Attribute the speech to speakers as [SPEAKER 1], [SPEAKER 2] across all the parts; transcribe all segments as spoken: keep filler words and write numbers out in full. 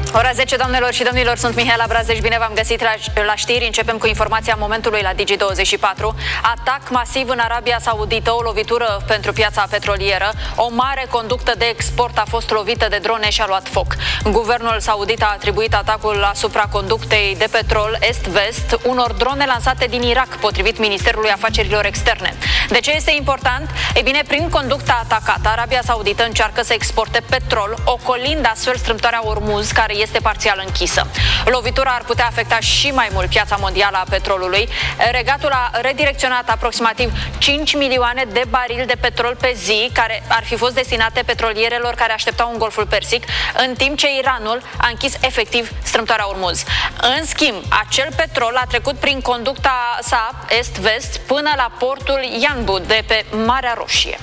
[SPEAKER 1] Ora zece, doamnelor și domnilor, sunt Mihaela Brazdeș, bine v-am găsit la, la știri. Începem cu informația momentului la Digi douăzeci și patru. Atac masiv în Arabia Saudită, o lovitură pentru piața petrolieră. O mare conductă de export a fost lovită de drone și a luat foc. Guvernul saudit a atribuit atacul asupra conductei de petrol est-vest unor drone lansate din Irak, potrivit Ministerului Afacerilor Externe. De ce este important? Ei bine, prin conducta atacată, Arabia Saudită încearcă să exporte petrol, ocolind astfel strâmtoarea Ormuz, care este parțial închisă. Lovitura ar putea afecta și mai mult piața mondială a petrolului. Regatul a redirecționat aproximativ cinci milioane de barili de petrol pe zi, care ar fi fost destinate petrolierelor care așteptau în Golful Persic, în timp ce Iranul a închis efectiv strâmtoarea Ormuz. În schimb, acel petrol a trecut prin conducta sa est-vest până la portul Yanbu de pe Marea Roșie.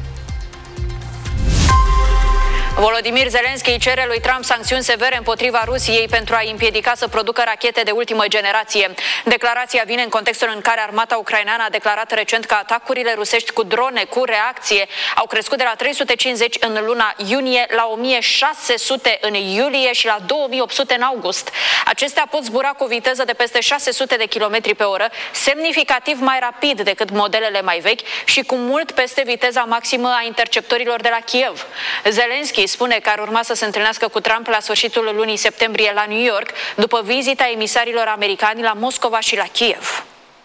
[SPEAKER 1] Volodymyr Zelensky cere lui Trump sancțiuni severe împotriva Rusiei pentru a împiedica să producă rachete de ultimă generație. Declarația vine în contextul în care armata ucraineană a declarat recent că atacurile rusești cu drone cu reacție au crescut de la trei sute cincizeci în luna iunie la o mie șase sute în iulie și la două mii opt sute în august. Acestea pot zbura cu o viteză de peste șase sute de kilometri pe oră, semnificativ mai rapid decât modelele mai vechi și cu mult peste viteza maximă a interceptorilor de la Kiev. Zelensky spune că ar urma să se întâlnească cu Trump la sfârșitul lunii septembrie la New York, după vizita emisarilor americani la Moscova și la Kiev.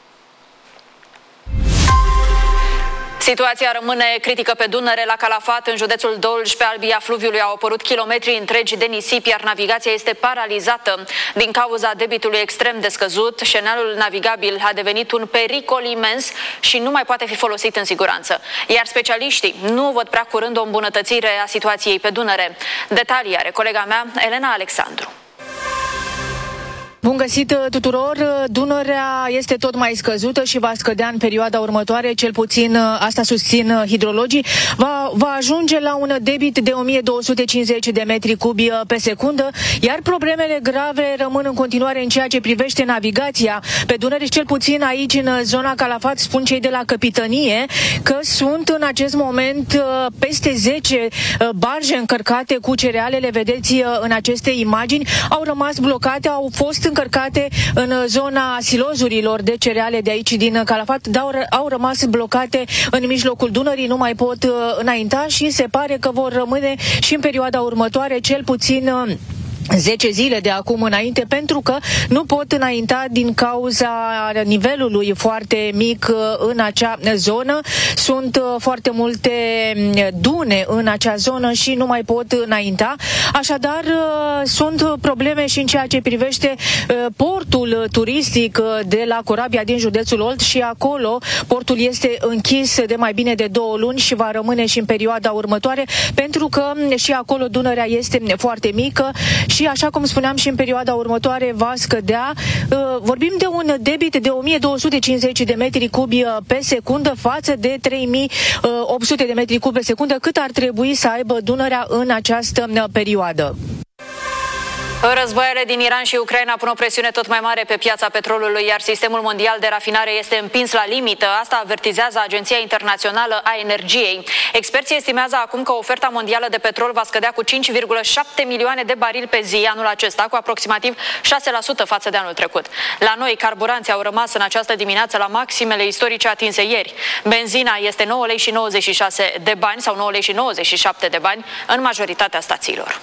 [SPEAKER 1] Situația rămâne critică pe Dunăre, la Calafat, în județul Dolj, pe albia fluviului au apărut kilometri întregi de nisip, iar navigația este paralizată din cauza debitului extrem de scăzut. Șenelul navigabil a devenit un pericol imens și nu mai poate fi folosit în siguranță. Iar specialiștii nu văd prea curând o îmbunătățire a situației pe Dunăre. Detalii are colega mea, Elena Alexandru.
[SPEAKER 2] Bun găsit tuturor! Dunărea este tot mai scăzută și va scădea în perioada următoare, cel puțin asta susțin hidrologii. Va, va ajunge la un debit de o mie două sute cincizeci de metri cubi pe secundă, iar problemele grave rămân în continuare în ceea ce privește navigația pe Dunăre, cel puțin aici în zona Calafat. Spun cei de la Capitănie că sunt în acest moment peste zece barje încărcate cu cereale, le vedeți în aceste imagini, au rămas blocate, au fost încărcate în zona silozurilor de cereale de aici din Calafat, dar au rămas blocate în mijlocul Dunării, nu mai pot înainta și se pare că vor rămâne și în perioada următoare, cel puțin zece zile de acum înainte, pentru că nu pot înainta din cauza nivelului foarte mic în acea zonă. Sunt foarte multe dune în acea zonă și nu mai pot înainta. Așadar, sunt probleme și în ceea ce privește portul turistic de la Corabia din județul Olt și acolo portul este închis de mai bine de două luni și va rămâne și în perioada următoare, pentru că și acolo Dunărea este foarte mică și, așa cum spuneam, și în perioada următoare va scădea. Vorbim de un debit de o mie două sute cincizeci de metri cubi pe secundă față de trei mii opt sute de metri cubi pe secundă, cât ar trebui să aibă Dunărea în această perioadă.
[SPEAKER 1] Războaiele din Iran și Ucraina pun o presiune tot mai mare pe piața petrolului, iar sistemul mondial de rafinare este împins la limită. Asta avertizează Agenția Internațională a Energiei. Experții estimează acum că oferta mondială de petrol va scădea cu cinci virgulă șapte milioane de barili pe zi anul acesta, cu aproximativ șase la sută față de anul trecut. La noi, carburanții au rămas în această dimineață la maximele istorice atinse ieri. Benzina este nouă lei și nouăzeci și șase de bani sau nouă lei și nouăzeci și șapte de bani în majoritatea stațiilor.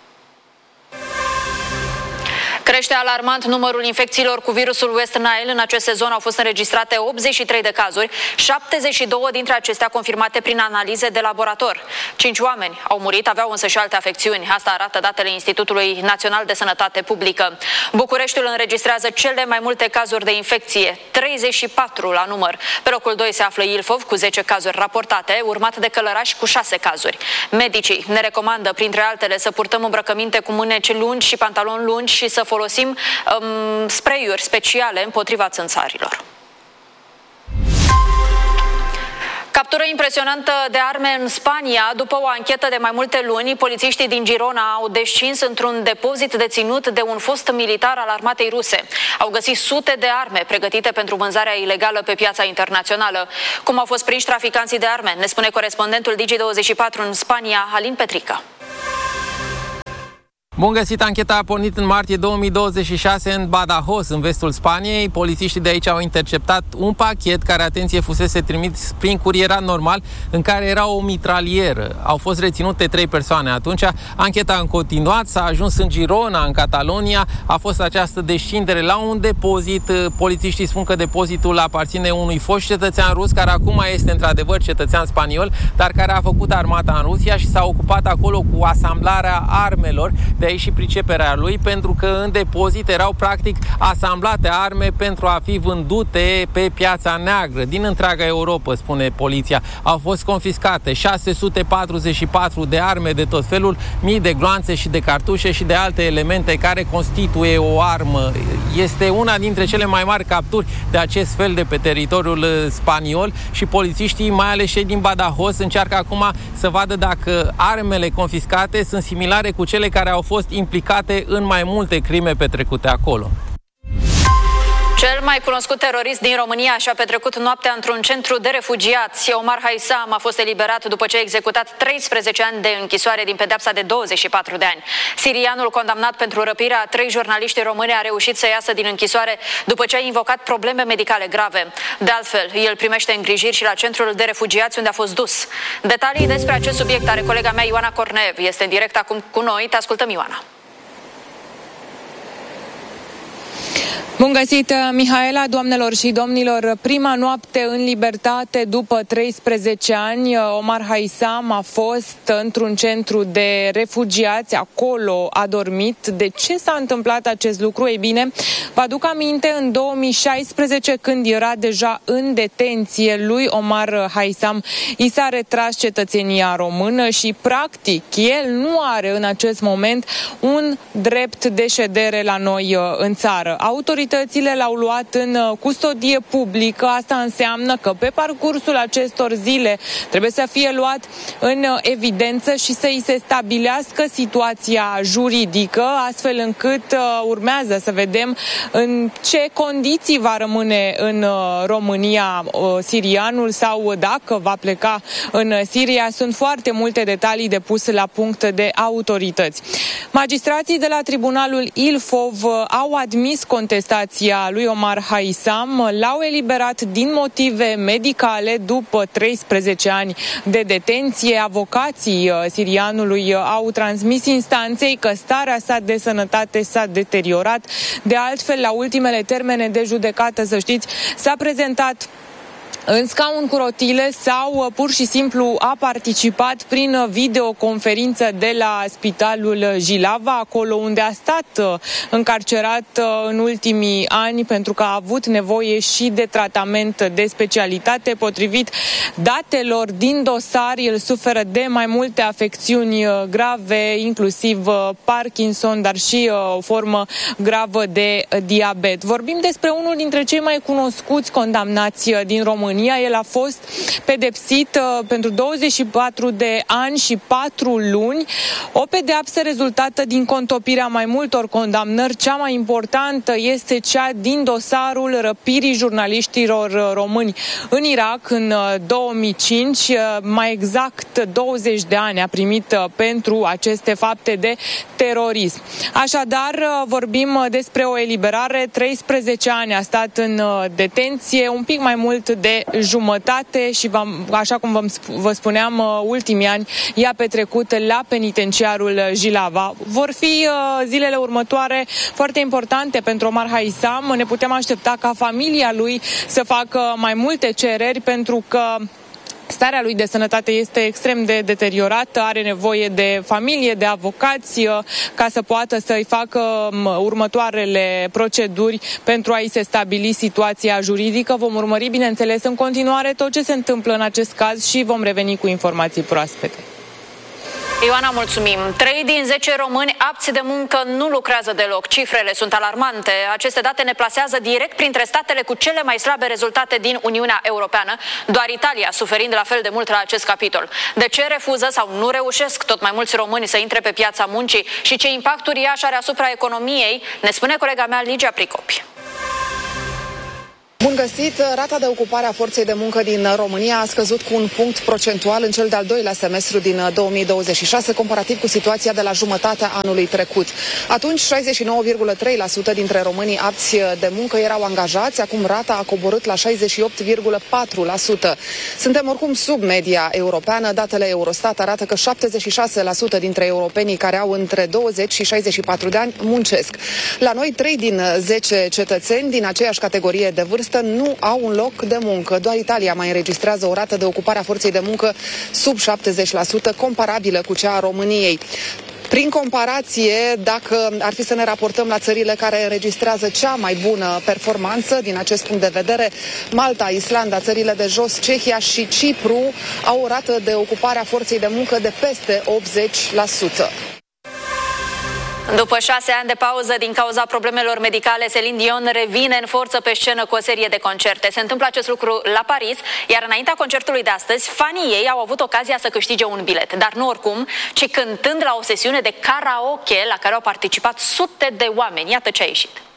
[SPEAKER 1] Crește alarmant numărul infecțiilor cu virusul West Nile. În acest sezon au fost înregistrate optzeci și trei de cazuri, șaptezeci și doi dintre acestea confirmate prin analize de laborator. Cinci oameni au murit, aveau însă și alte afecțiuni. Asta arată datele Institutului Național de Sănătate Publică. Bucureștiul înregistrează cele mai multe cazuri de infecție, treizeci și patru la număr. Pe locul doi se află Ilfov cu zece cazuri raportate, urmat de Călăraș cu șase cazuri. Medicii ne recomandă, printre altele, să purtăm îmbrăcăminte cu mâneci lungi și pantaloni lungi și să folosim um, spray-uri speciale împotriva țânțarilor. Captură impresionantă de arme în Spania. După o anchetă de mai multe luni, polițiștii din Girona au descins într-un depozit deținut de un fost militar al armatei ruse. Au găsit sute de arme pregătite pentru vânzarea ilegală pe piața internațională. Cum au fost prinși traficanții de arme, ne spune corespondentul Digi douăzeci și patru în Spania, Alin Petrica.
[SPEAKER 3] Bun găsit! Ancheta a pornit în martie două mii douăzeci și șase în Badajoz, în vestul Spaniei. Polițiștii de aici au interceptat un pachet care, atenție, fusese trimis prin curierat normal, în care era o mitralieră. Au fost reținute trei persoane atunci. Ancheta a continuat, s-a ajuns în Girona, în Catalonia. A fost această descindere la un depozit. Polițiștii spun că depozitul aparține unui fost cetățean rus, care acum este într-adevăr cetățean spaniol, dar care a făcut armata în Rusia și s-a ocupat acolo cu asamblarea armelor. De aici și priceperea lui, pentru că în depozit erau practic asamblate arme pentru a fi vândute pe piața neagră din întreaga Europa, spune poliția. Au fost confiscate șase sute patruzeci și patru de arme de tot felul, mii de gloanțe și de cartușe și de alte elemente care constituie o armă. Este una dintre cele mai mari capturi de acest fel de pe teritoriul spaniol și polițiștii, mai ales cei din Badajoz, încearcă acum să vadă dacă armele confiscate sunt similare cu cele care au fost implicate în mai multe crime petrecute acolo.
[SPEAKER 1] Cel mai cunoscut terorist din România și-a petrecut noaptea într-un centru de refugiați. Omar Haisam a fost eliberat după ce a executat treisprezece ani de închisoare din pedeapsa de douăzeci și patru de ani. Sirianul, condamnat pentru răpirea a trei jurnaliști români, a reușit să iasă din închisoare după ce a invocat probleme medicale grave. De altfel, el primește îngrijiri și la centrul de refugiați unde a fost dus. Detalii despre acest subiect are colega mea Ioana Cornev. Este în direct acum cu noi. Te ascultăm, Ioana.
[SPEAKER 4] Bun găsit, Mihaela, doamnelor și domnilor. Prima noapte în libertate după treisprezece ani. Omar Haisam a fost într-un centru de refugiați, acolo a dormit. De ce s-a întâmplat acest lucru? Ei bine, vă aduc aminte, în două mii șaisprezece, când era deja în detenție, lui Omar Haisam i s-a retras cetățenia română și, practic, el nu are în acest moment un drept de ședere la noi în țară. Autoritățile l-au luat în custodie publică. Asta înseamnă că pe parcursul acestor zile trebuie să fie luat în evidență și să îi se stabilească situația juridică, astfel încât urmează să vedem în ce condiții va rămâne în România sirianul sau dacă va pleca în Siria. Sunt foarte multe detalii de pus la punct de autorități. Magistrații de la Tribunalul Ilfov au admis contestația lui Omar Haisam, l-au eliberat din motive medicale după treisprezece ani de detenție. Avocații sirianului au transmis instanței că starea sa de sănătate s-a deteriorat. De altfel, la ultimele termene de judecată, să știți, s-a prezentat în scaun cu rotile sau pur și simplu a participat prin videoconferință de la Spitalul Jilava, acolo unde a stat încarcerat în ultimii ani pentru că a avut nevoie și de tratament de specialitate. Potrivit datelor din dosar, el suferă de mai multe afecțiuni grave, inclusiv Parkinson, dar și o formă gravă de diabet. Vorbim despre unul dintre cei mai cunoscuți condamnați din România. El a fost pedepsit uh, pentru douăzeci și patru de ani și patru luni, o pedeapsă rezultată din contopirea mai multor condamnări. Cea mai importantă este cea din dosarul răpirii jurnaliștilor români în Irak în uh, două mii cinci, uh, mai exact douăzeci de ani a primit uh, pentru aceste fapte de terorism. Așadar, uh, vorbim despre o eliberare. treisprezece ani a stat în uh, detenție, un pic mai mult de jumătate și, așa cum vă spuneam, ultimii ani i-a petrecut la penitenciarul Jilava. Vor fi zilele următoare foarte importante pentru Omar Haisam. Ne putem aștepta ca familia lui să facă mai multe cereri pentru că starea lui de sănătate este extrem de deteriorată, are nevoie de familie, de avocați, ca să poată să-i facă următoarele proceduri pentru a-i se stabili situația juridică. Vom urmări, bineînțeles, în continuare tot ce se întâmplă în acest caz și vom reveni cu informații proaspete.
[SPEAKER 1] Ioana, mulțumim. trei din zece români apți de muncă nu lucrează deloc. Cifrele sunt alarmante. Aceste date ne plasează direct printre statele cu cele mai slabe rezultate din Uniunea Europeană, doar Italia suferind la fel de mult la acest capitol. De ce refuză sau nu reușesc tot mai mulți români să intre pe piața muncii și ce impact uriaș are asupra economiei, ne spune colega mea Ligia Pricopi.
[SPEAKER 5] Bun găsit! Rata de ocupare a forței de muncă din România a scăzut cu un punct procentual în cel de-al doilea semestru din două mii douăzeci și șase, comparativ cu situația de la jumătatea anului trecut. Atunci, șaizeci și nouă virgulă trei la sută dintre românii apți de muncă erau angajați, acum rata a coborât la șaizeci și opt virgulă patru la sută. Suntem oricum sub media europeană. Datele Eurostat arată că șaptezeci și șase la sută dintre europenii care au între douăzeci și șaizeci și patru de ani muncesc. La noi, trei din zece cetățeni din aceeași categorie de vârstă nu au un loc de muncă. Doar Italia mai înregistrează o rată de ocupare a forței de muncă sub șaptezeci la sută, comparabilă cu cea a României. Prin comparație, dacă ar fi să ne raportăm la țările care înregistrează cea mai bună performanță din acest punct de vedere, Malta, Islanda, țările de jos, Cehia și Cipru au o rată de ocupare a forței de muncă de peste optzeci la sută.
[SPEAKER 1] După șase ani de pauză din cauza problemelor medicale, Celine Dion revine în forță pe scenă cu o serie de concerte. Se întâmplă acest lucru la Paris, iar înaintea concertului de astăzi, fanii ei au avut ocazia să câștige un bilet. Dar nu oricum, ci cântând la o sesiune de karaoke la care au participat sute de oameni. Iată ce a ieșit.